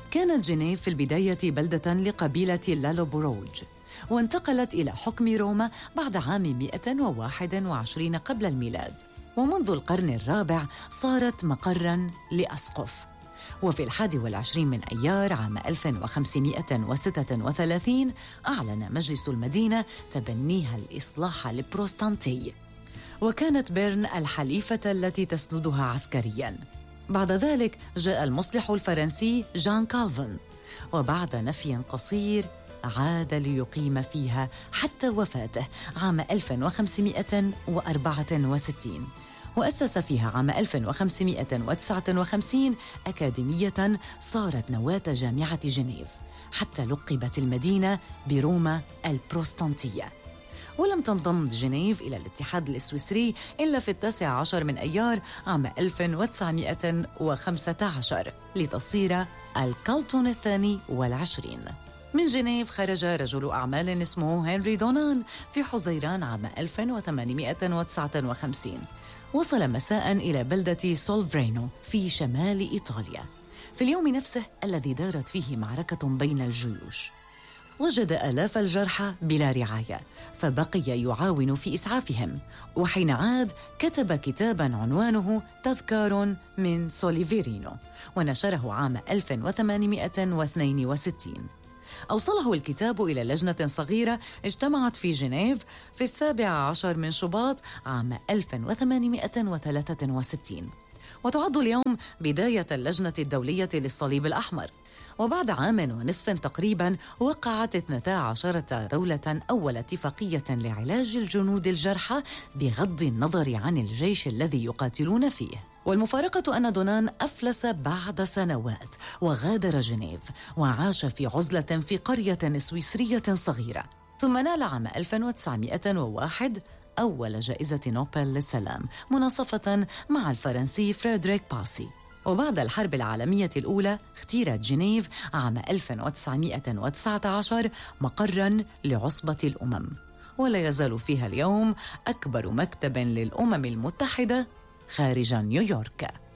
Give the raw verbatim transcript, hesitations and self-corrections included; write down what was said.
كانت جنيف في البداية بلدة لقبيلة لالوبروج، وانتقلت إلى حكم روما بعد عام مئة وواحد وعشرين قبل الميلاد، ومنذ القرن الرابع صارت مقراً لأسقف. وفي الحادي والعشرين من أيار عام ألف وخمسمئة وستة وثلاثين أعلن مجلس المدينة تبنيها الإصلاح البروستانتي، وكانت بيرن الحليفة التي تسندها عسكرياً. بعد ذلك جاء المصلح الفرنسي جان كالفن، وبعد نفي قصير عاد ليقيم فيها حتى وفاته عام ألف وخمسمئة وأربعة وستين، وأسس فيها عام ألف وخمسمئة وتسعة وخمسين أكاديمية صارت نواة جامعة جنيف، حتى لقبت المدينة بروما البروستانتية. ولم تنضم جنيف إلى الاتحاد السويسري إلا في التاسع عشر من أيار عام ألف وتسعمئة وخمسة عشر لتصير الكالتون الثاني والعشرين. من جنيف خرج رجل أعمال اسمه هنري دونان في حزيران عام ألف وثمانمئة وتسعة وخمسين. وصل مساء إلى بلدة سولفرينو في شمال إيطاليا في اليوم نفسه الذي دارت فيه معركة بين الجيوش. وجد آلاف الجرحى بلا رعاية، فبقي يعاون في إسعافهم، وحين عاد كتب كتاباً عنوانه تذكار من سوليفيرينو، ونشره عام ألف وثمانمئة واثنين وستين. أوصله الكتاب إلى لجنة صغيرة اجتمعت في جنيف في السابع عشر من شباط عام ألف وثمانمئة وثلاثة وستين، وتعد اليوم بداية اللجنة الدولية للصليب الأحمر. وبعد عام ونصف تقريباً وقعت اثنتا عشرة دولة أول اتفاقية لعلاج الجنود الجرحى بغض النظر عن الجيش الذي يقاتلون فيه. والمفارقة أن دونان أفلس بعد سنوات وغادر جنيف، وعاش في عزلة في قرية سويسرية صغيرة، ثم نال عام ألف وتسعمئة وواحد أول جائزة نوبل للسلام مناصفة مع الفرنسي فريدريك باسي. وبعد الحرب العالمية الأولى اختيرت جنيف عام ألف وتسعمئة وتسعة عشر مقراً لعصبة الأمم، ولا يزال فيها اليوم أكبر مكتب للأمم المتحدة خارج نيويورك.